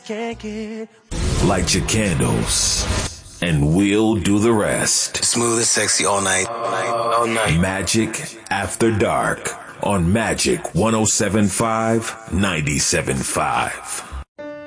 can't get. Light your candles, and we'll do the rest. Smooth and sexy all night. All night. Magic After Dark on Magic 107.5, 97.5.